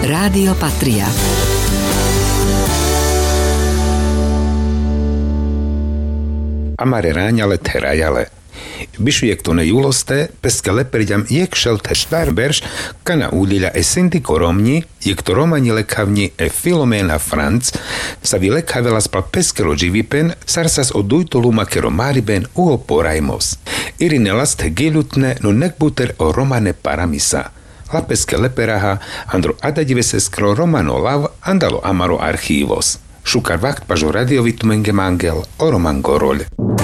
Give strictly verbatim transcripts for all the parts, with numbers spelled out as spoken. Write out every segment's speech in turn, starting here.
Rádio Patria. Amare ráňale terajale. Bišujekto ne juloste, peske leperiďam jek šelte štarberš, kana údiľa e sinti koromni, jekto romani lekavni e Filomena Franc, sa vi lekavela spal peskero dživipen, sarsas o dujtolu makero mariben uo porajmos. Irine laste gilutne, no nekbuter o romane paramisa. La peske leperaha, andro adadive se skro romano lav, andalo amaro archivos. Šukar vakt pažo radiovitu menge mangel, o roman gorol.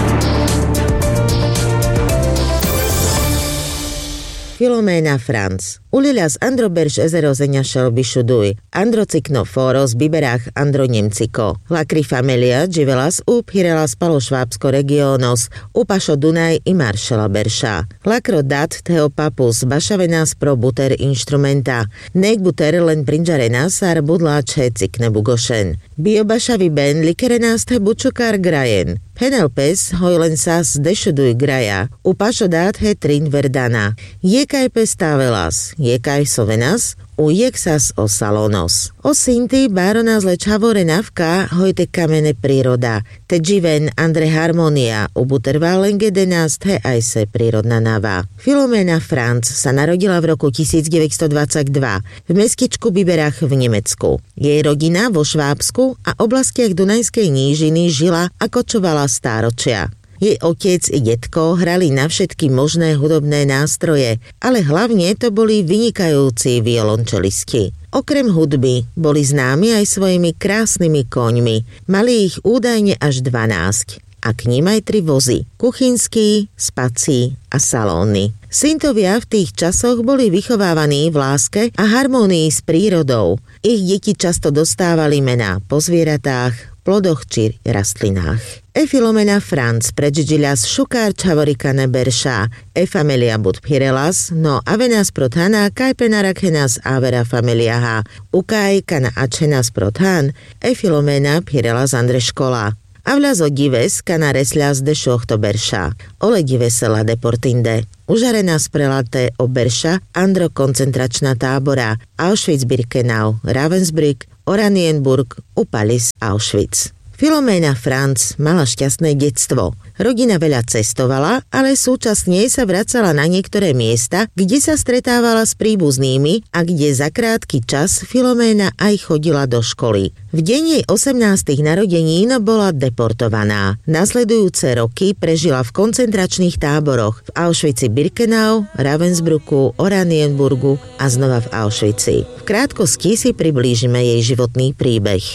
Filomena Franc. Ulilas androberš ezerozeňa šelbišuduj. Androcikno foros biberách andronemciko. Lakri familia dživelas up hirelas palošvábsko regionos. Upašo Dunaj i maršala berša. Lakro dat teo papus bašavenas pro buter instrumenta. Nek buter len prinžarenas ar budláče cikne bugošen. Biobašavi ben likerenas te bučukar grajen. Penelpes hojlensas dešuduj graja. Upašo dat he trin verdana. Jekaj pestávelas. Jekaj sovenas, ujeksas o salonos. O sinti baronas lečavore navka hojte kamene príroda. Te dživen andre harmonia, ubutervalenge denas te aj se prírodná nava. Filomena Franc sa narodila v roku devätnásťstodvadsaťdva v mestičku Biberach v Nemecku. Jej rodina vo Švábsku a oblastiach Dunajskej nížiny žila a kočovala stáročia. Jej otec i detko hrali na všetky možné hudobné nástroje, ale hlavne to boli vynikajúci violončelisti. Okrem hudby boli známi aj svojimi krásnymi koňmi. Mali ich údajne až dvanásť. A k nim aj tri vozy. Kuchynský, spací a salónny. Syntovia v tých časoch boli vychovávaní v láske a harmónii s prírodou. Ich deti často dostávali mená po zvieratách, plodoch či rastlinách. E Filomena Franc predžidžilas šukár čavorikane berša, e familia bud pirelas, no avenas protana kaj penarakenas avera familiaha, ukaj kana ačenas protan, e Filomena pirelas andre škola. Avlas odives kana reslas de šochto berša, ole divesela deportinde. Užarená sprelate o berša, andro koncentračná tábora, Auschwitz-Birkenau, Ravensbrück, Oranienburg, Upalis, Auschwitz. Filomena Franc mala šťastné detstvo. Rodina veľa cestovala, ale súčasne sa vracala na niektoré miesta, kde sa stretávala s príbuznými a kde za krátky čas Filomena aj chodila do školy. V deň jej osemnástych narodenín bola deportovaná. Nasledujúce roky prežila v koncentračných táboroch v Auschwitzi-Birkenau, Ravensbrücku, Oranienburgu a znova v Auschwitzi. V krátkosti si priblížime jej životný príbeh.